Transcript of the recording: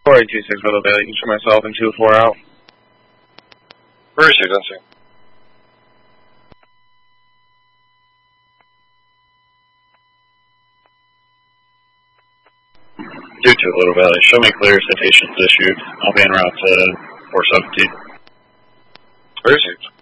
426 Little Valley, each for myself and 2-4 out. Where is he, Dusty? Due to Little Valley, show me clear, citations issued. I'll be en route to 417. Where is he?